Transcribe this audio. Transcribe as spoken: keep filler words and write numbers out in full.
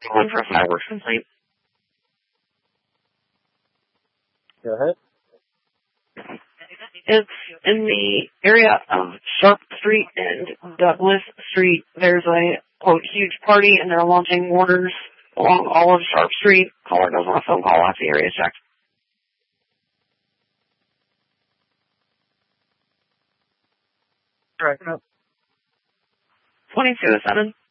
Calling for a fireworks complaint. Go ahead. It's in the area of Sharp Street and Douglas Street. There's a, quote, huge party, and they're launching mortars along all of Sharp Street. Caller goes on a phone call after the area is checked. Tracking up. twenty-two oh seven.